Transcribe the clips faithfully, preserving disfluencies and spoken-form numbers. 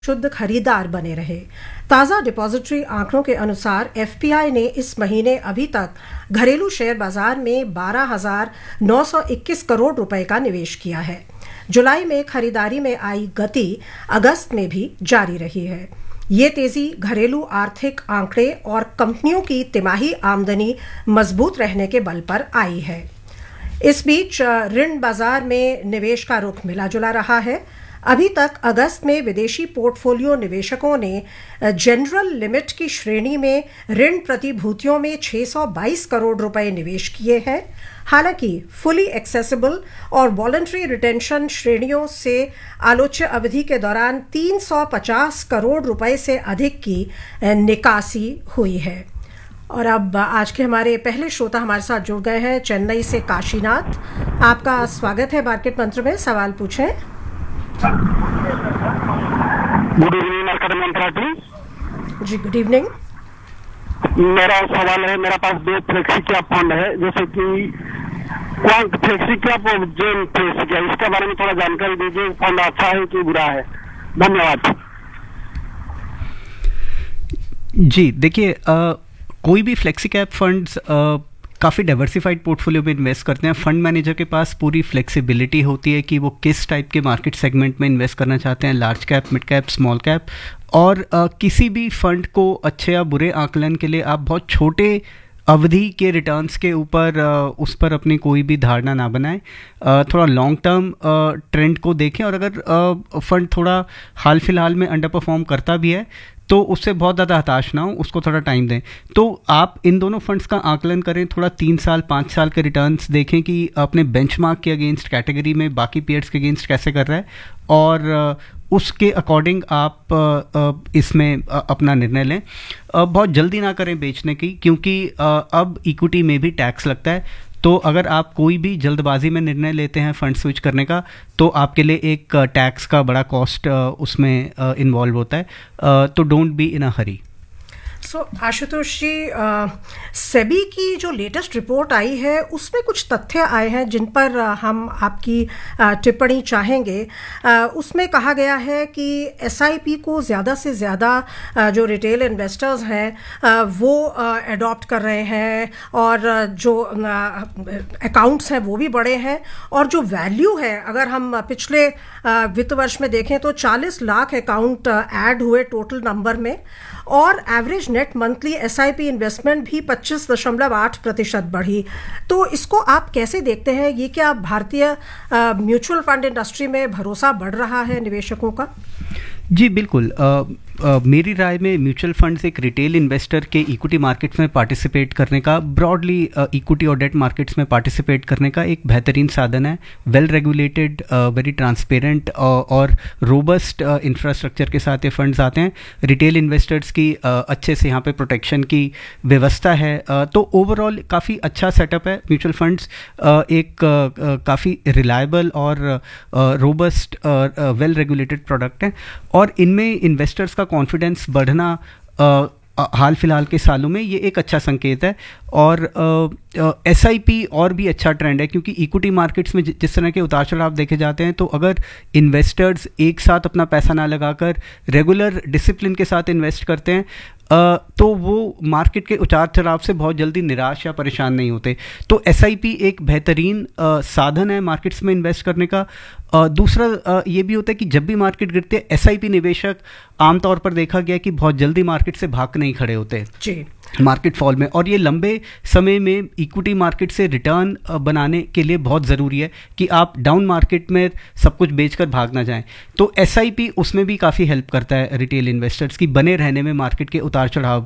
शुद्ध खरीदार बने रहे। ताज़ा डिपॉजिटरी आंकड़ों के अनुसार एफपीआई ने इस महीने अभी तक घरेलू शेयर बाजार में बारह हज़ार नौ सौ इक्कीस करोड़ रुपए का निवेश किया है। जुलाई में खरीदारी में आई गति अगस्त में भी जारी रही है। ये तेजी घरेलू आर्थिक आंकड़े और कंपनियों की तिमाही आमदनी मजबूत रहने के बल पर आई है। इस बीच ऋण बाजार में निवेश का रुख मिला जुला रहा है। अभी तक अगस्त में विदेशी पोर्टफोलियो निवेशकों ने जनरल लिमिट की श्रेणी में ऋण प्रतिभूतियों में छह सौ बाईस करोड़ रुपए निवेश किए हैं। हालांकि फुली एक्सेसिबल और वॉलंटरी रिटेंशन श्रेणियों से आलोच्य अवधि के दौरान तीन सौ पचास करोड़ रुपए से अधिक की निकासी हुई है। और अब आज के हमारे पहले श्रोता हमारे साथ जुड़ गए हैं चेन्नई से काशीनाथ। आपका स्वागत है मार्केट मंत्र में, सवाल पूछें। गुड इवनिंग मार्केट मंत्रा जी। जी गुड इवनिंग। मेरा सवाल है, मेरा पास दो फ्लेक्सी कैप फंड है, जैसे कि क्वांट फ्लेक्सी कैप और जेन फ्लेक्सी कैप, इसके बारे में थोड़ा जानकारी दीजिए। फंड अच्छा है कि बुरा है? धन्यवाद जी। देखिए, कोई भी फ्लेक्सी कैप फंड्स काफ़ी डाइवर्सिफाइड पोर्टफोलियो में इन्वेस्ट करते हैं। फंड मैनेजर के पास पूरी फ्लेक्सिबिलिटी होती है कि वो किस टाइप के मार्केट सेगमेंट में इन्वेस्ट करना चाहते हैं, large cap, mid cap, small cap. और आ, किसी भी फंड को अच्छे या बुरे आकलन के लिए आप बहुत छोटे अवधि के रिटर्न्स के ऊपर उस पर अपनी कोई भी धारणा ना बनाएं। थोड़ा लॉन्ग टर्म ट्रेंड को देखें, और अगर फंड थोड़ा हाल फिलहाल में अंडर परफॉर्म करता भी है तो उससे बहुत ज़्यादा हताश ना हो, उसको थोड़ा टाइम दें। तो आप इन दोनों फंड्स का आकलन करें, थोड़ा तीन साल पाँच साल के रिटर्न्स देखें कि अपने बेंचमार्क के अगेंस्ट कैटेगरी में बाकी पीयर्स के अगेंस्ट कैसे कर रहा है, और उसके अकॉर्डिंग आप इसमें अपना निर्णय लें। बहुत जल्दी ना करें बेचने की, क्योंकि अब इक्विटी में भी टैक्स लगता है। तो अगर आप कोई भी जल्दबाजी में निर्णय लेते हैं फंड स्विच करने का, तो आपके लिए एक टैक्स का बड़ा कॉस्ट उसमें इन्वॉल्व होता है। तो डोंट बी इन अ हरी। सो आशुतोष जी, सेबी की जो लेटेस्ट रिपोर्ट आई है उसमें कुछ तथ्य आए हैं जिन पर आ, हम आपकी आ, टिप्पणी चाहेंगे। आ, उसमें कहा गया है कि एसआईपी को ज़्यादा से ज़्यादा जो रिटेल इन्वेस्टर्स हैं आ, वो अडॉप्ट कर रहे हैं, और जो अकाउंट्स हैं वो भी बड़े हैं, और जो वैल्यू है, अगर हम पिछले वित्त वर्ष में देखें तो चालीस लाख अकाउंट ऐड हुए टोटल नंबर में, और average net monthly SIP investment भी पच्चीस दशमलव आठ प्रतिशत बढ़ी। तो इसको आप कैसे देखते हैं? ये क्या भारतीय म्यूचुअल फंड इंडस्ट्री में भरोसा बढ़ रहा है निवेशकों का? जी बिल्कुल। आ, आ, मेरी राय में म्यूचुअल फंड्स एक रिटेल इन्वेस्टर के इक्विटी मार्केट्स में पार्टिसिपेट करने का, ब्रॉडली इक्विटी और डेट मार्केट्स में पार्टिसिपेट करने का एक बेहतरीन साधन है। वेल रेगुलेटेड, वेरी ट्रांसपेरेंट और रोबस्ट इंफ्रास्ट्रक्चर के साथ ये फंड्स आते हैं। रिटेल इन्वेस्टर्स की आ, अच्छे से यहाँ पे प्रोटेक्शन की व्यवस्था है। आ, तो ओवरऑल काफ़ी अच्छा सेटअप है म्यूचुअल फंड्स। एक काफ़ी रिलायबल और रोबस्ट वेल रेगुलेटेड प्रोडक्ट है, और इनमें इन्वेस्टर्स का कॉन्फिडेंस बढ़ना आ, हाल फिलहाल के सालों में ये एक अच्छा संकेत है। और एसआईपी और भी अच्छा ट्रेंड है, क्योंकि इक्विटी मार्केट्स में जिस तरह के उतार चढ़ाव देखे जाते हैं, तो अगर इन्वेस्टर्स एक साथ अपना पैसा ना लगाकर रेगुलर डिसिप्लिन के साथ इन्वेस्ट करते हैं, Uh, तो वो मार्केट के उतार चढ़ाव से बहुत जल्दी निराश या परेशान नहीं होते। तो एसआईपी एक बेहतरीन uh, साधन है मार्केट्स में इन्वेस्ट करने का। uh, दूसरा uh, ये भी होता है कि जब भी मार्केट गिरते हैं, एसआईपी निवेशक आमतौर पर देखा गया कि बहुत जल्दी मार्केट से भाग नहीं खड़े होते जी मार्केट फॉल में, और ये लंबे समय में इक्विटी मार्केट से रिटर्न बनाने के लिए बहुत ज़रूरी है कि आप डाउन मार्केट में सब कुछ बेचकर भाग ना जाएं। तो एसआईपी उसमें भी काफ़ी हेल्प करता है रिटेल इन्वेस्टर्स की बने रहने में मार्केट के उतार चढ़ाव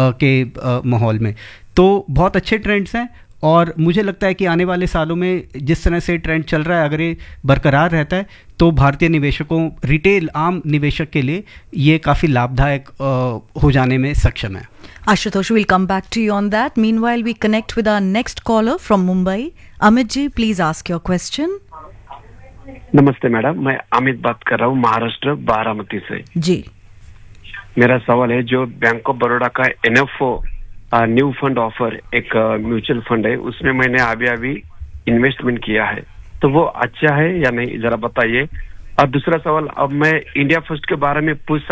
के माहौल में। तो बहुत अच्छे ट्रेंड्स हैं, और मुझे लगता है कि आने वाले सालों में जिस तरह से ट्रेंड चल रहा है, अगर ये बरकरार रहता है, तो भारतीय निवेशकों, रिटेल आम निवेशक के लिए ये काफ़ी लाभदायक हो जाने में सक्षम है। Ashutosh, we'll come back to you on that. Meanwhile, we connect with our next caller from Mumbai. Amit ji, please ask your question. नमस्ते मैडम, मैं अमित बात कर रहा हूँ महाराष्ट्र बारामती से। जी मेरा सवाल है, जो बैंक ऑफ बड़ौदा का एनएफओ न्यू फंड ऑफर एक म्यूचुअल फंड है, उसमें मैंने अभी अभी इन्वेस्टमेंट किया है, तो वो अच्छा है या नहीं, जरा बताइए। और दूसरा सवाल, अब मैं इंडिया फर्स्ट के बारे में पूछ